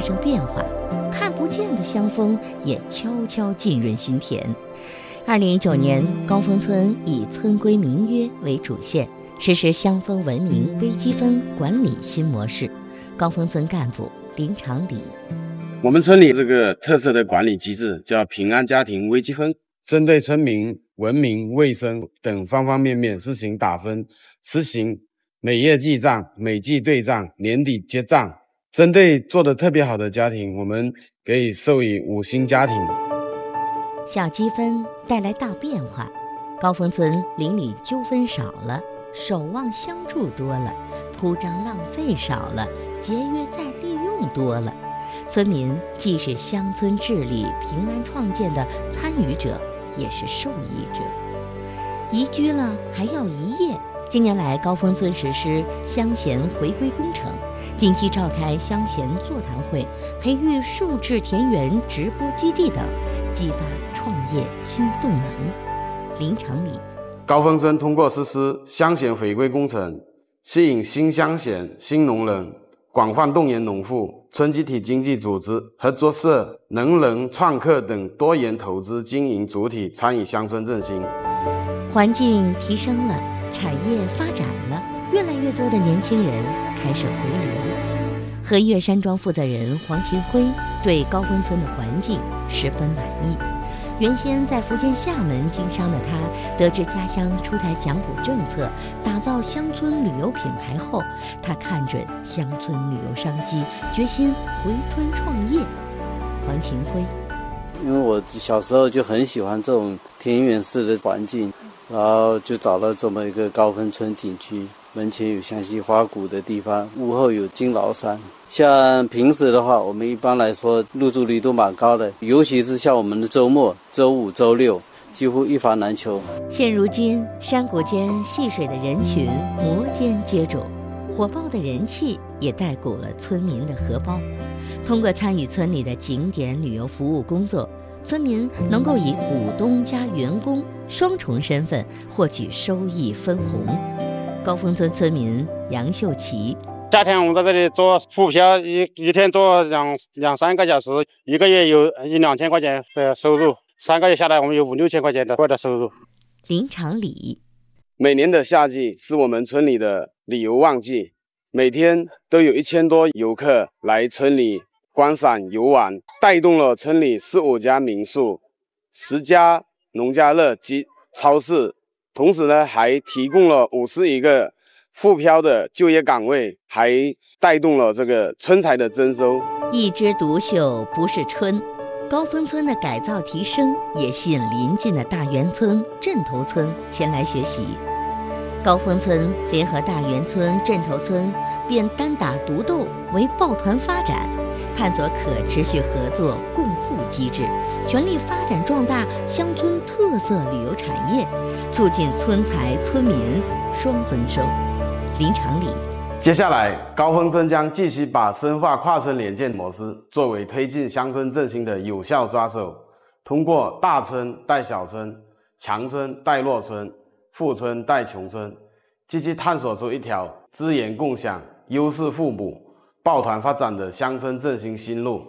生变化，看不见的香风也悄悄浸润心田。2019年，高峰村以村规民约为主线，实施香风文明微积分管理新模式。高峰村干部林长礼： 我们村里这个特色的管理机制叫平安家庭微积分，针对村民文明、卫生等方方面面实行打分，实行每月记账、每季对账、年底结账。针对做得特别好的家庭，我们给予授予5星家庭。 小积分带来大变化，高峰村邻里纠纷少了，守望相助多了，铺张浪费少了，节约再利用多了。村民既是乡村治理平安创建的参与者，也是受益者。宜居了还要宜业。近年来，高峰村实施乡贤回归工程，定期召开乡贤座谈会，培育数字田园直播基地等，激发创业新动能。林长礼： 高峰村通过实施乡贤回归工程，吸引新乡贤、新农人，广泛动员农户、村集体经济组织、合作社、能人、创客等多元投资经营主体参与乡村振兴。 环境提升了，产业发展了，越来越多的年轻人开始回流。和悦山庄负责人黄勤辉对高峰村的环境十分满意。原先在福建厦门经商的他，得知家乡出台奖补政策，打造乡村旅游品牌后，他看准乡村旅游商机，决心回村创业。黄勤辉： 因为我小时候就很喜欢这种田园式的环境，然后就找到这么一个高峰村景区，门前有湘西花鼓的地方，屋后有金崂山。像平时的话，我们一般来说入住率都蛮高的，尤其是像我们的周末、周五、周六，几乎一房难求。 现如今，山谷间戏水的人群摩肩接踵，火爆的人气也带鼓了村民的荷包。通过参与村里的景点旅游服务工作，村民能够以股东加员工双重身份获取收益分红。高峰村村民杨秀琪： 夏天我们在这里做副漂，一天做两三个小时，一个月有1-2千块钱的收入，3个月下来我们有5-6千块钱的收入。 林长礼： 每年的夏季是我们村里的旅游旺季，每天都有1000多游客来村里观赏游玩，带动了村里15家民宿、10家农家乐及超市，同时呢还提供了51个副漂的就业岗位，还带动了这个村才的增收。 一枝独秀不是春，高峰村的改造提升也吸引邻近的大源村、镇头村前来学习。高峰村联合大源村、镇头村变单打独斗为抱团发展，探索可持续合作共富机制，全力发展壮大乡村特色旅游产业，促进村才村民双增收。林长礼： 接下来，高峰村将继续把深化跨村联建模式作为推进乡村振兴的有效抓手，通过大村带小村、强村带弱村、富村带穷村，积极探索出一条资源共享、优势互补、抱团发展的乡村振兴新路。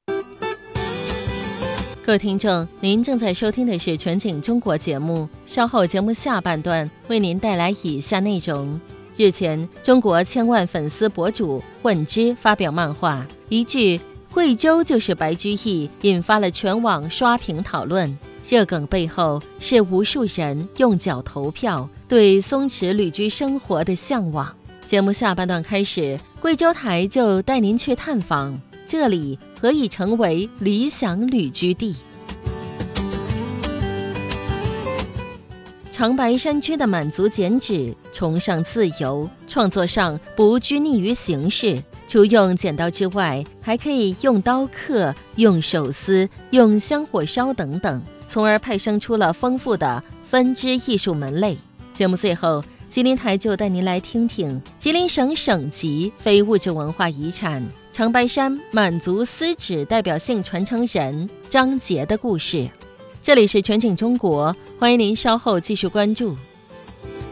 各位听众，您正在收听的是全景中国节目，稍后节目下半段为您带来以下内容。日前，中国千万粉丝博主混之发表漫画，一句“贵州就是白居易”引发了全网刷屏讨论。热梗背后是无数人用脚投票对松弛旅居生活的向往。节目下半段开始，贵州台就带您去探访，这里何以成为理想旅居地？长白山区的满族剪纸崇尚自由，创作上不拘泥于形式，除用剪刀之外，还可以用刀刻、用手撕、用香火烧等等，从而派生出了丰富的分支艺术门类。节目最后，吉林台就带您来听听吉林省省级非物质文化遗产长白山满族丝纸代表性传承人张杰的故事。这里是全景中国，欢迎您稍后继续关注。